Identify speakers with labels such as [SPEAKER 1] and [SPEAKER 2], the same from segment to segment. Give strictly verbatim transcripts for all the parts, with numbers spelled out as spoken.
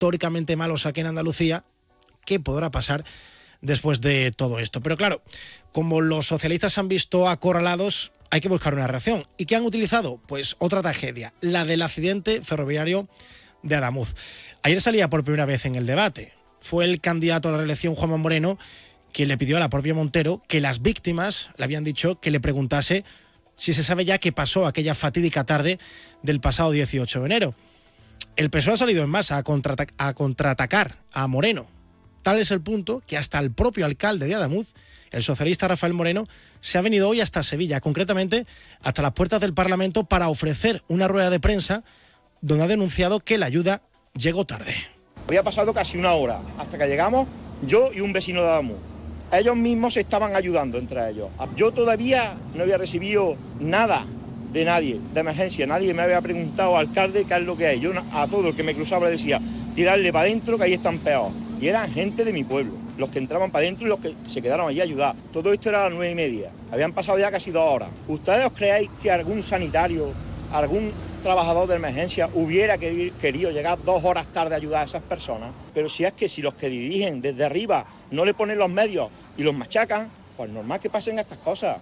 [SPEAKER 1] históricamente malos aquí en Andalucía, ¿qué podrá pasar después de todo esto? Pero claro, como los socialistas se han visto acorralados, hay que buscar una reacción. ¿Y qué han utilizado? Pues otra tragedia, la del accidente ferroviario de Adamuz. Ayer salía por primera vez en el debate. Fue el candidato a la reelección, Juanma Moreno, quien le pidió a la propia Montero que las víctimas le habían dicho que le preguntase si se sabe ya qué pasó aquella fatídica tarde del pasado dieciocho de enero. El P S O E ha salido en masa a, contraata- a contraatacar a Moreno. Tal es el punto que hasta el propio alcalde de Adamuz, el socialista Rafael Moreno, se ha venido hoy hasta Sevilla, concretamente hasta las puertas del Parlamento, para ofrecer una rueda de prensa donde ha denunciado que la ayuda llegó tarde.
[SPEAKER 2] Había pasado casi una hora hasta que llegamos yo y un vecino de Adamuz. Ellos mismos se estaban ayudando entre ellos. Yo todavía no había recibido nada de nadie, de emergencia. Nadie me había preguntado, alcalde, qué es lo que hay. Yo a todo el que me cruzaba le decía, tirarle para adentro que ahí están peor. Y eran gente de mi pueblo, los que entraban para adentro y los que se quedaron allí a ayudar. Todo esto era a las nueve y media. Habían pasado ya casi dos horas. ¿Ustedes os creéis que algún sanitario, algún trabajador de emergencia hubiera querido llegar dos horas tarde a ayudar a esas personas? Pero si es que si los que dirigen desde arriba no le ponen los medios y los machacan, pues normal que pasen estas cosas.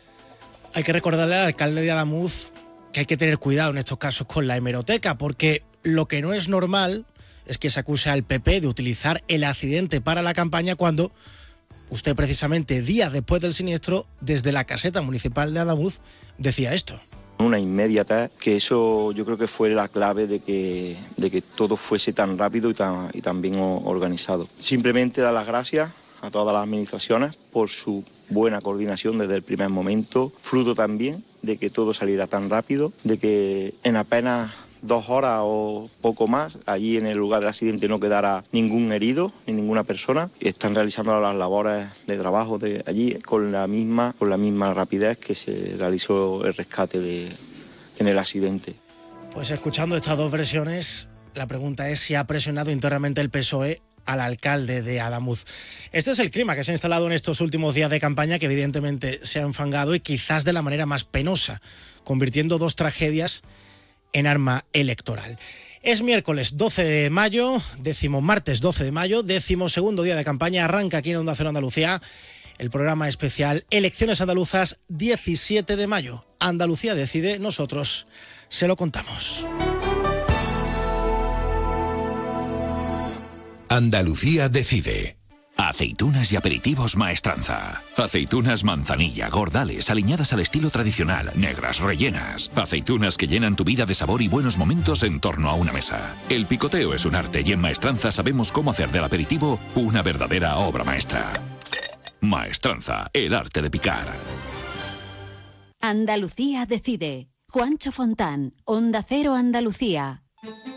[SPEAKER 1] Hay que recordarle al alcalde de Adamuz que hay que tener cuidado en estos casos con la hemeroteca, porque lo que no es normal es que se acuse al P P de utilizar el accidente para la campaña cuando usted precisamente días después del siniestro, desde la caseta municipal de Adamuz, decía esto.
[SPEAKER 2] Una inmediatez, que eso yo creo que fue la clave de que, de que todo fuese tan rápido y tan, y tan bien organizado. Simplemente dar las gracias a todas las administraciones por su buena coordinación desde el primer momento, fruto también de que todo saliera tan rápido, de que en apenas dos horas o poco más, allí en el lugar del accidente no quedara ningún herido ni ninguna persona. Están realizando las labores de trabajo de allí con la misma, con la misma rapidez que se realizó el rescate de, en el accidente.
[SPEAKER 1] Pues escuchando estas dos versiones, la pregunta es si ha presionado internamente el P S O E al alcalde de Adamuz. Este es el clima que se ha instalado en estos últimos días de campaña, que evidentemente se ha enfangado y quizás de la manera más penosa, convirtiendo dos tragedias en arma electoral. Es miércoles doce de mayo, décimo martes doce de mayo, décimo segundo día de campaña, arranca aquí en Onda Cero Andalucía el programa especial Elecciones Andaluzas diecisiete de mayo. Andalucía decide, nosotros se lo contamos.
[SPEAKER 3] Andalucía decide. Aceitunas y aperitivos Maestranza. Aceitunas manzanilla, gordales, aliñadas al estilo tradicional, negras, rellenas. Aceitunas que llenan tu vida de sabor y buenos momentos en torno a una mesa. El picoteo es un arte y en Maestranza sabemos cómo hacer del aperitivo una verdadera obra maestra. Maestranza, el arte de picar.
[SPEAKER 4] Andalucía decide. Juancho Fontán, Onda Cero Andalucía.